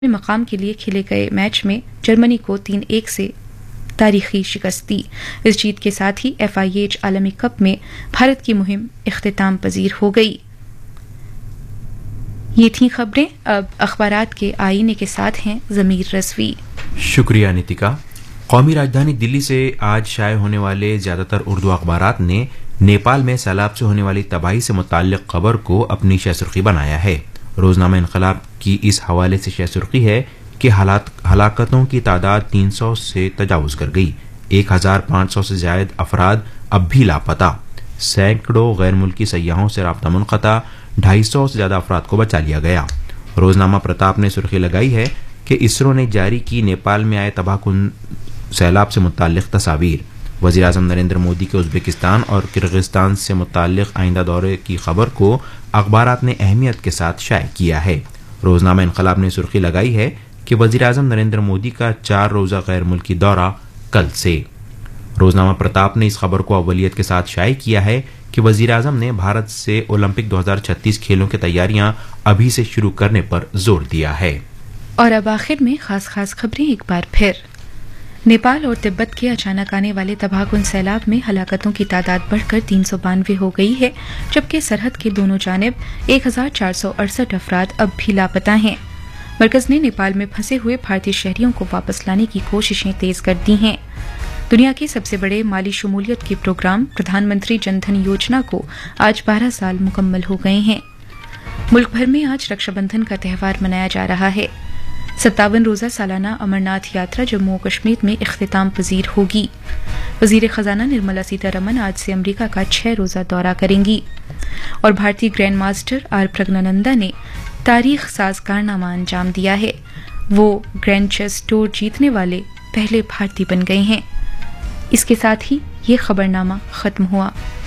मकाम के लिए खेले गए मैच में जर्मनी को 3-1 से तारीखी शिकस्त दी। इस जीत के साथ ही FIH आलमी कप में भारत की मुहिम इख्तिताम पजीर हो गई। ये थी खबरें। अब अखबारात के आईने के साथ हैं जमीर रजवी। शुक्रिया नितिका। कौमी राजधानी दिल्ली से आज शाये होने वाले ज्यादातर उर्दू अखबारात ने नेपाल में सैलाब से होने वाली तबाही से मुताल्लिक खबर को अपनी शह सुर्खी बनाया है। रोजनामा इनकलाब की इस हवाले से शह सुर्खी है कि हलाकतों की तादाद 300 से तजावुज कर गई। 1500 से ज्यादा अफराद अब भी लापता। सैकड़ों गैर मुल्की सयाहों से राब्ता मुनक़ता। 250 से ज्यादा अफराद को बचा लिया गया। रोजनामा प्रताप ने सुर्खी लगाई है कि इसरो ने जारी की नेपाल में आए तबाहकुन सैलाब से मुताल्लिक तस्वीर। वज़ीर आज़म नरेंद्र मोदी के उज़्बेकिस्तान और किर्गिस्तान से मुताल्लिक आइंदा दौरे की खबर को अखबारात ने अहमियत के साथ शाये किया है। रोजनामा इनकलाब ने सुर्खी लगाई है कि वज़ीर आज़म नरेंद्र मोदी का 4 रोज़ा गैर मुल्की दौरा कल से। रोजनामा प्रताप ने इस खबर को अव्वलियत के साथ शाये किया है कि वज़ीर आज़म ने भारत से ओलंपिक 2036 खेलों की तैयारियां अभी से शुरू करने पर जोर दिया है। और अब आखिर में खास खबरें एक बार फिर। नेपाल और तिब्बत के अचानक आने वाले तबाहकुन सैलाब में हलाकतों की तादाद बढ़कर 392 हो गई है, जबकि सरहद के दोनों जानिब 1468 अफराद अब भी लापता हैं। मरकज ने नेपाल में फंसे हुए भारतीय शहरियों को वापस लाने की कोशिशें तेज कर दी हैं। दुनिया के सबसे बड़े माली शमूलियत के प्रोग्राम प्रधानमंत्री जनधन योजना को आज 12 साल मुकम्मल हो गए हैं। मुल्क भर में आज रक्षाबंधन का त्यौहार मनाया जा रहा है। 57 रोजा सालाना अमरनाथ यात्रा जम्मू और कश्मीर में इख्तिताम पजीर होगी। वजीर खजाना निर्मला सीतारमन आज से अमरीका का 6 रोजा दौरा करेंगी। और भारतीय ग्रैंड मास्टर आर प्रज्ञानंदा ने तारीख साज कारनामा अंजाम दिया है। वो ग्रैंड चेस टूर जीतने वाले पहले भारतीय बन गए हैं। इसके साथ ही ये खबरनामा खत्म हुआ।